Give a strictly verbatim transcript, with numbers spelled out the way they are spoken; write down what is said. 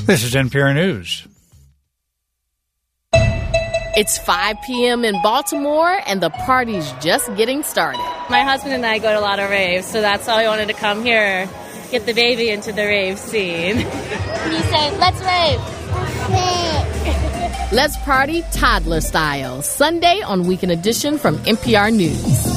This is N P R News. It's five p.m. in Baltimore, and the party's just getting started. My husband and I go to a lot of raves, so that's why we wanted to come here, get the baby into the rave scene. You say, let's rave. Let's party toddler style, Sunday on Weekend Edition from N P R News.